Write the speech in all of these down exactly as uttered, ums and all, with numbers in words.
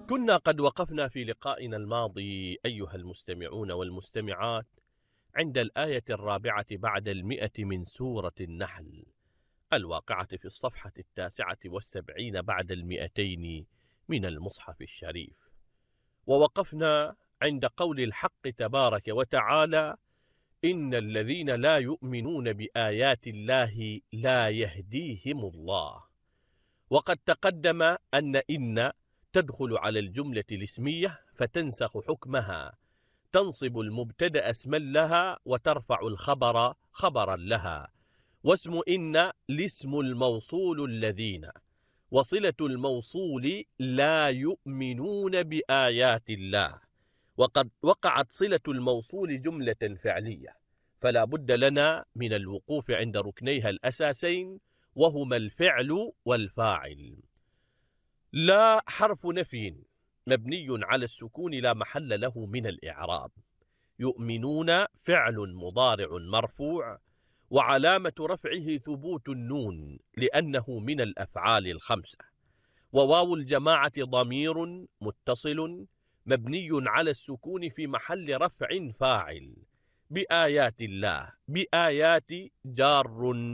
كنا قد وقفنا في لقائنا الماضي أيها المستمعون والمستمعات عند الآية الرابعة بعد المئة من سورة النحل الواقعة في الصفحة التاسعة والسبعين بعد المئتين من المصحف الشريف. ووقفنا عند قول الحق تبارك وتعالى: إن الذين لا يؤمنون بآيات الله لا يهديهم الله. وقد تقدم أن إن تدخل على الجملة الاسمية فتنسخ حكمها، تنصب المبتدأ اسما لها وترفع الخبر خبرا لها. واسم إن الاسم الموصول الذين، وصلة الموصول لا يؤمنون بآيات الله. وقد وقعت صلة الموصول جملة فعلية، فلا بد لنا من الوقوف عند ركنيها الأساسين وهما الفعل والفاعل. لا حرف نفي مبني على السكون لا محل له من الإعراب. يؤمنون فعل مضارع مرفوع وعلامة رفعه ثبوت النون لأنه من الأفعال الخمسة. وواو الجماعة ضمير متصل مبني على السكون في محل رفع فاعل. بآيات الله، بآيات جار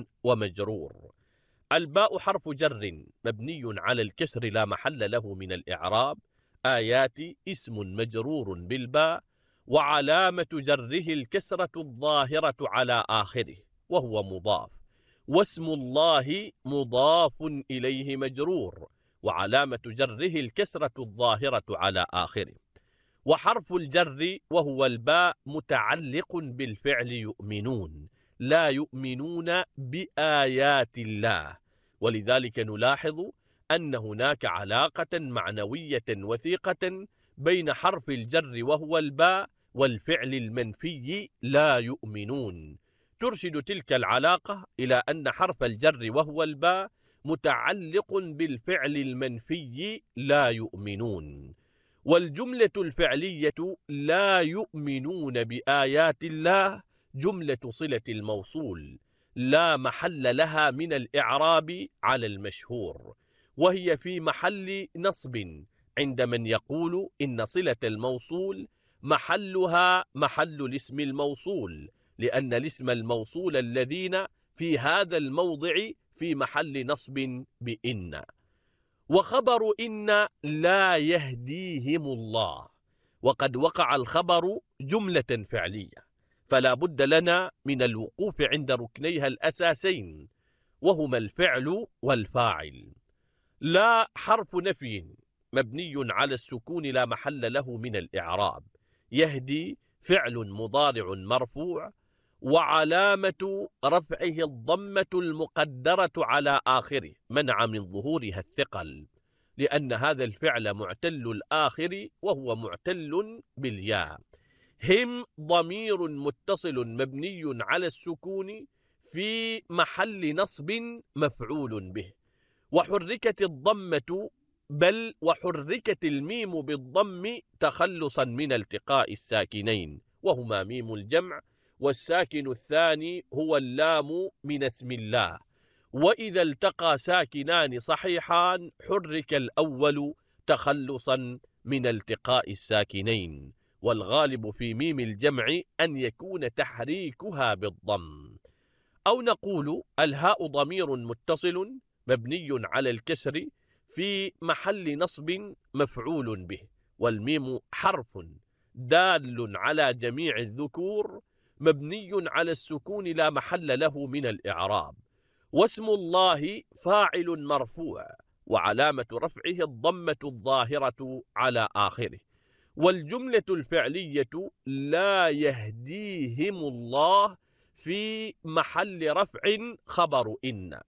ومجرور. الباء حرف جر مبني على الكسر لا محل له من الإعراب. آيات اسم مجرور بالباء وعلامة جره الكسرة الظاهرة على آخره وهو مضاف. واسم الله مضاف إليه مجرور وعلامة جره الكسرة الظاهرة على آخره. وحرف الجر وهو الباء متعلق بالفعل يؤمنون، لا يؤمنون بآيات الله. ولذلك نلاحظ أن هناك علاقة معنوية وثيقة بين حرف الجر وهو الباء والفعل المنفي لا يؤمنون. ترشد تلك العلاقة إلى أن حرف الجر وهو الباء متعلق بالفعل المنفي لا يؤمنون. والجملة الفعلية لا يؤمنون بآيات الله جملة صلة الموصول لا محل لها من الإعراب على المشهور، وهي في محل نصب عند من يقول إن صلة الموصول محلها محل الاسم الموصول، لأن الاسم الموصول الذين في هذا الموضع في محل نصب بإن. وخبر إن لا يهديهم الله، وقد وقع الخبر جملة فعلية، فلا بد لنا من الوقوف عند ركنيها الأساسين وهما الفعل والفاعل. لا حرف نفي مبني على السكون لا محل له من الإعراب. يهدي فعل مضارع مرفوع وعلامة رفعه الضمة المقدرة على آخره منع من ظهورها الثقل، لأن هذا الفعل معتل الآخر وهو معتل بالياء. هم ضمير متصل مبني على السكون في محل نصب مفعول به. وحركت الضمة بل وحركت الميم بالضم تخلصا من التقاء الساكنين وهما ميم الجمع، والساكن الثاني هو اللام من اسم الله. وإذا التقى ساكنان صحيحان حرك الأول تخلصا من التقاء الساكنين، والغالب في ميم الجمع أن يكون تحريكها بالضم. أو نقول الهاء ضمير متصل مبني على الكسر في محل نصب مفعول به، والميم حرف دال على جميع الذكور مبني على السكون لا محل له من الإعراب. واسم الله فاعل مرفوع وعلامة رفعه الضمة الظاهرة على آخره. والجملة الفعلية لا يهديهم الله في محل رفع خبر إن.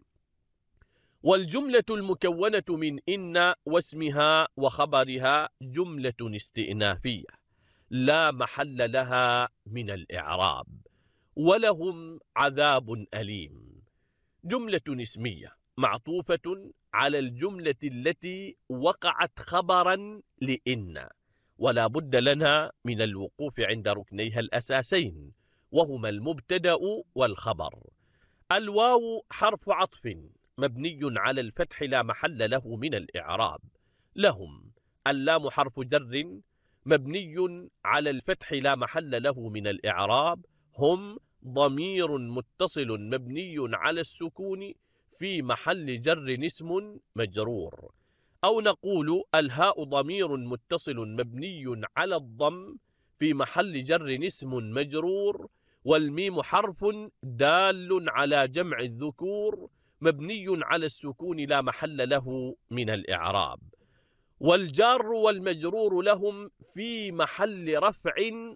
والجملة المكونة من إن واسمها وخبرها جملة استئنافية لا محل لها من الإعراب. ولهم عذاب أليم جملة اسمية معطوفة على الجملة التي وقعت خبرا لإن، ولا بد لنا من الوقوف عند ركنيها الأساسين وهما المبتدأ والخبر. الواو حرف عطف مبني على الفتح لا محل له من الإعراب. لهم اللام حرف جر مبني على الفتح لا محل له من الإعراب. هم ضمير متصل مبني على السكون في محل جر اسم مجرور. أو نقول الهاء ضمير متصل مبني على الضم في محل جر اسم مجرور. والميم حرف دال على جمع الذكور مبني على السكون لا محل له من الإعراب. والجار والمجرور لهم في محل رفع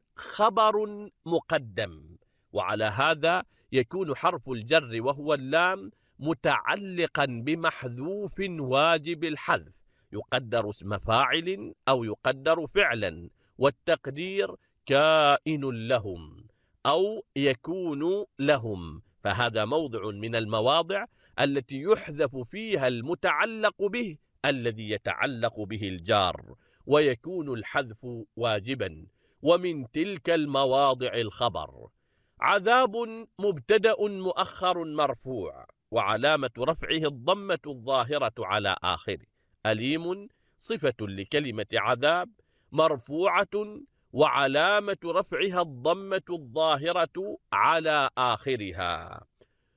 خبر مقدم، وعلى هذا يكون حرف الجر وهو اللام متعلقا بمحذوف واجب الحذف، يقدر اسم فاعل أو يقدر فعلا، والتقدير كائن لهم أو يكون لهم. فهذا موضع من المواضع التي يحذف فيها المتعلق به الذي يتعلق به الجار، ويكون الحذف واجبا. ومن تلك المواضع الخبر: عذاب مبتدأ مؤخر مرفوع وعلامة رفعه الضمة الظاهرة على آخره. أليم صفة لكلمة عذاب مرفوعة وعلامة رفعها الضمة الظاهرة على آخرها.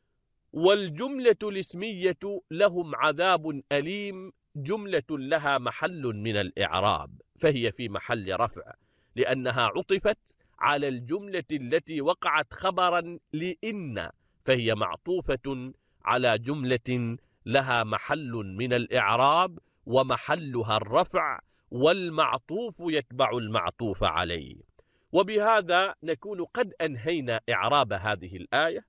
والجملة الاسمية لهم عذاب أليم جملة لها محل من الإعراب، فهي في محل رفع لأنها عطفت على الجملة التي وقعت خبرا لإن، فهي معطوفة على جملة لها محل من الإعراب ومحلها الرفع، والمعطوف يتبع المعطوف عليه. وبهذا نكون قد أنهينا إعراب هذه الآية،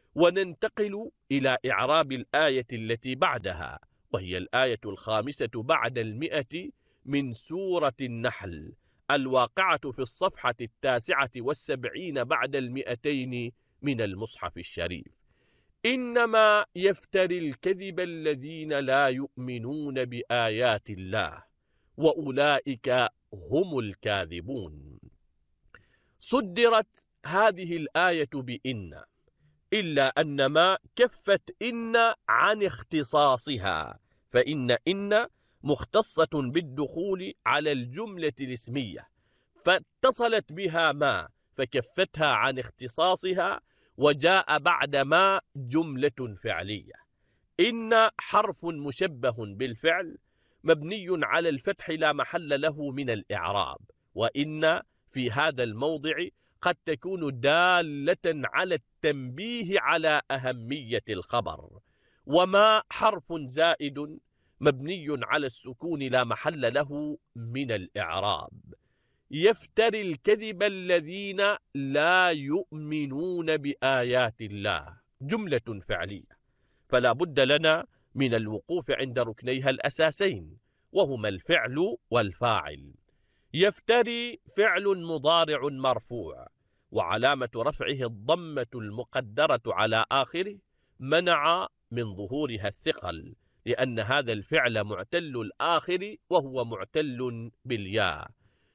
وننتقل إلى إعراب الآية التي بعدها، وهي الآية الخامسة بعد المئة من سورة النحل، الواقعة في الصفحة التاسعة والسبعين بعد المئتين من المصحف الشريف. إنما يفتري الكذب الذين لا يؤمنون بآيات الله وأولئك هم الكاذبون. صدرت هذه الآية بإن، إلا أن ما كفت إن عن اختصاصها، فإن إن مختصة بالدخول على الجملة الاسمية، فاتصلت بها ما فكفتها عن اختصاصها، وجاء بعد ما جملة فعلية. إن حرف مشبه بالفعل مبني على الفتح لا محل له من الإعراب، وإن في هذا الموضع قد تكون دالة على التنبيه على أهمية الخبر. وما حرف زائد مبني على السكون لا محل له من الإعراب. يفتري الكذب الذين لا يؤمنون بآيات الله جملة فعلية، فلا بد لنا من الوقوف عند ركنيها الأساسين، وهما الفعل والفاعل. يفتري فعل مضارع مرفوع وعلامة رفعه الضمة المقدرة على آخره منع من ظهورها الثقل، لأن هذا الفعل معتل الآخر وهو معتل بالياء.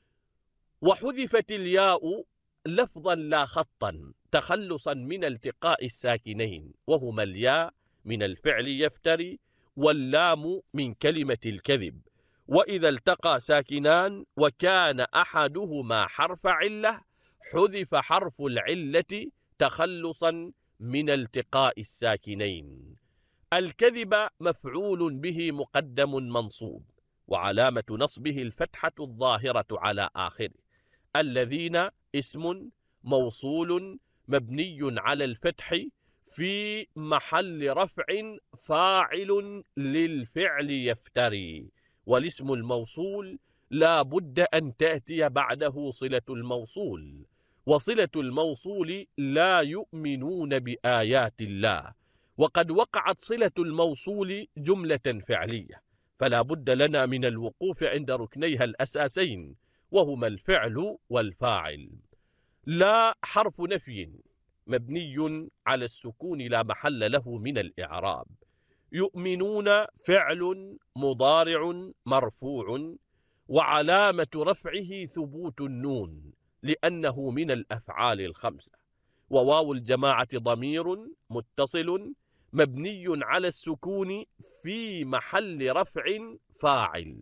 وحذفت الياء لفظا لا خطا تخلصا من التقاء الساكنين، وهما الياء من الفعل يفتري واللام من كلمة الكذب. وإذا التقى ساكنان وكان أحدهما حرف علة حذف حرف العلة تخلصا من التقاء الساكنين. الكذب مفعول به مقدم منصوب وعلامة نصبه الفتحة الظاهرة على آخره. الذين اسم موصول مبني على الفتح في محل رفع فاعل للفعل يفتري، والاسم الموصول لا بد أن تأتي بعده صلة الموصول، وصلة الموصول لا يؤمنون بآيات الله، وقد وقعت صلة الموصول جملة فعلية، فلا بد لنا من الوقوف عند ركنيها الأساسين، وهما الفعل والفاعل. لا حرف نفي مبني على السكون لا محل له من الإعراب. يؤمنون فعل مضارع مرفوع وعلامة رفعه ثبوت النون لأنه من الأفعال الخمسة. وواو الجماعة ضمير متصل مبني على السكون في محل رفع فاعل،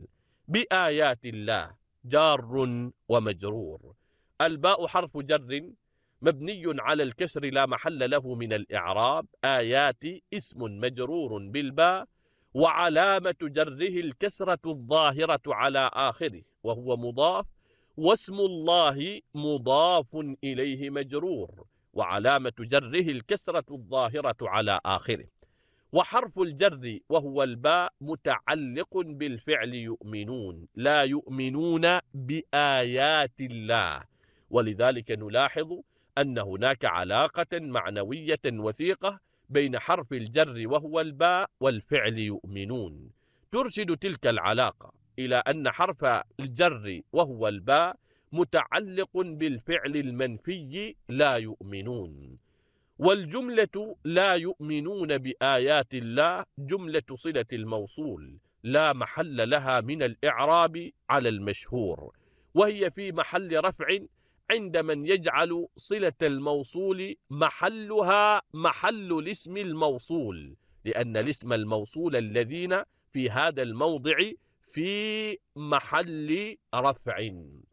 بآيات الله جار ومجرور. الباء حرف جر مبني على الكسر لا محل له من الإعراب. آيات اسم مجرور بالباء وعلامة جره الكسرة الظاهرة على آخره وهو مضاف، واسم الله مضاف إليه مجرور وعلامة جره الكسرة الظاهرة على آخره. وحرف الجر وهو الباء متعلق بالفعل يؤمنون، لا يؤمنون بآيات الله، ولذلك نلاحظ أن هناك علاقة معنوية وثيقة بين حرف الجر وهو الباء والفعل يؤمنون، ترشد تلك العلاقة إلى أن حرف الجر وهو الباء متعلق بالفعل المنفي لا يؤمنون. والجملة لا يؤمنون بآيات الله جملة صلة الموصول لا محل لها من الإعراب على المشهور، وهي في محل رفع عند من يجعل صلة الموصول محلها محل الاسم الموصول، لأن الاسم الموصول الذين في هذا الموضع في محل رفع.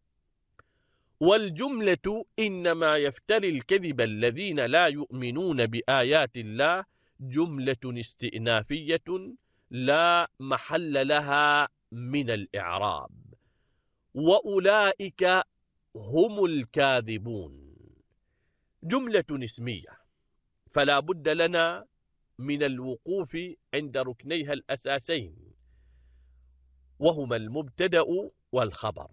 والجملة إنما يفتري الكذب الذين لا يؤمنون بآيات الله جملة استئنافية لا محل لها من الإعراب. وأولئك هم الكاذبون جملة اسمية، فلا بد لنا من الوقوف عند ركنيها الأساسين وهما المبتدأ والخبر.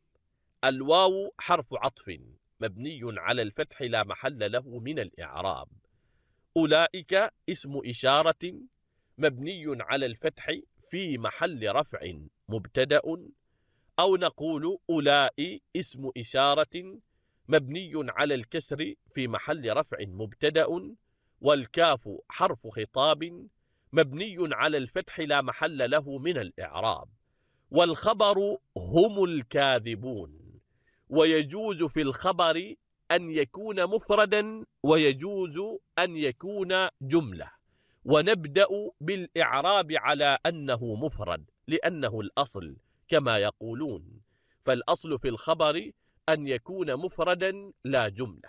الواو حرف عطف مبني على الفتح لا محل له من الإعراب. أولئك اسم إشارة مبني على الفتح في محل رفع مبتدأ، أو نقول أولئك اسم إشارة مبني على الكسر في محل رفع مبتدأ. والكاف حرف خطاب مبني على الفتح لا محل له من الإعراب. والخبر هم الكاذبون، ويجوز في الخبر أن يكون مفردا ويجوز أن يكون جملة، ونبدأ بالإعراب على أنه مفرد لأنه الأصل كما يقولون، فالأصل في الخبر أن يكون مفردا لا جملة.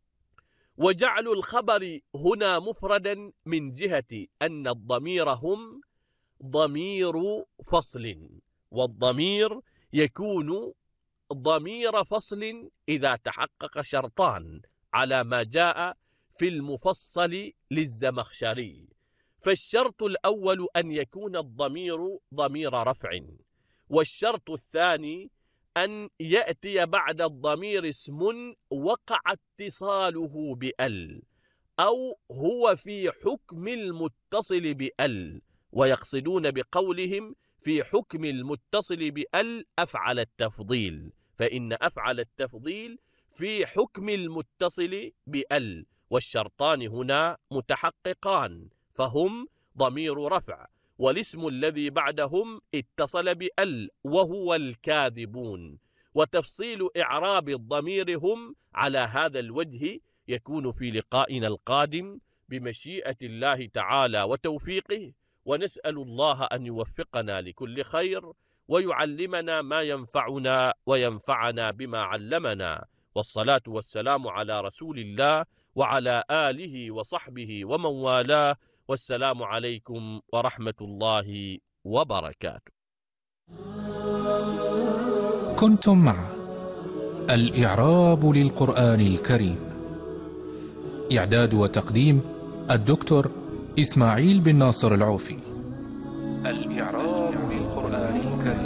وجعل الخبر هنا مفردا من جهة أن الضمير هم ضمير فصل، والضمير يكون ضمير فصل إذا تحقق شرطان على ما جاء في المفصل للزمخشري. فالشرط الأول أن يكون الضمير ضمير رفع، والشرط الثاني أن يأتي بعد الضمير اسم وقع اتصاله بأل، أو هو في حكم المتصل بأل، ويقصدون بقولهم في حكم المتصل بأل أفعل التفضيل، فإن أفعل التفضيل في حكم المتصل بأل، والشرطان هنا متحققان، فهم ضمير رفع، والاسم الذي بعدهم اتصل بأل وهو الكاذبون. وتفصيل إعراب الضمير هم على هذا الوجه يكون في لقائنا القادم بمشيئة الله تعالى وتوفيقه، ونسأل الله أن يوفقنا لكل خير ويعلمنا ما ينفعنا وينفعنا بما علمنا. والصلاة والسلام على رسول الله وعلى آله وصحبه ومن والاه، والسلام عليكم ورحمة الله وبركاته. كنتم مع الإعراب للقرآن الكريم، إعداد وتقديم الدكتور إسماعيل بن ناصر العوفي. الإعراب